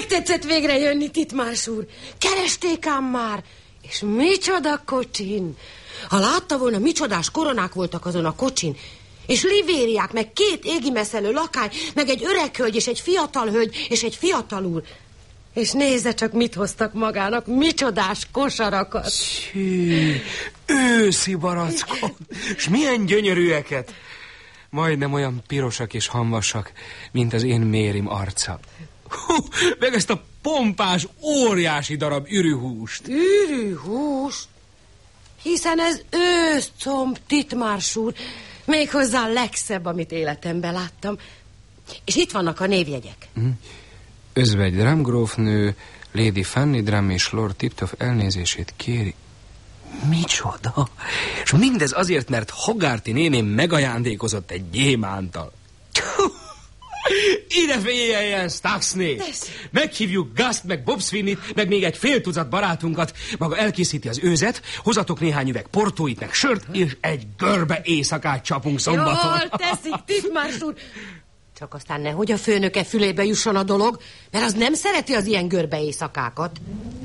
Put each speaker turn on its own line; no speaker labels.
tetszett végre jönni, Titmárs úr. Keresték ám már. És micsoda kocsin. Ha látta volna, micsodás koronák voltak azon a kocsin. És livériák, meg 2 égimeszelő lakály, meg egy öreg hölgy, és egy fiatal hölgy, és egy fiatal úr. És nézze csak, mit hoztak magának, micsodás kosarakat.
Szű, őszi barackot. És milyen gyönyörűeket. Majdnem olyan pirosak és hamvasak, mint az én Mérim arca. Meg ezt a pompás, óriási darab ürűhúst.
Ürűhús? Hiszen ez őszcomb, Titmárs úr. Méghozzá a legszebb, amit életemben láttam. És itt vannak a névjegyek.
Özvegy Dramgrófnő, Lady Fanny Dram és Lord Tiptoff elnézését kéri. Micsoda? És mindez azért, mert Hogarty néném megajándékozott egy gyémántal. Ide figyeljen, Stuxney! Meghívjuk Gust, meg Bob Swinnit, meg még egy fél tucat barátunkat. Maga elkészíti az őzet, hozatok néhány üveg portóit, meg sört, és egy görbe éjszakát csapunk szombaton.
Jól teszik, Titmárs úr. Csak aztán nehogy a főnöke fülébe jusson a dolog, mert az nem szereti az ilyen görbe éjszakákat.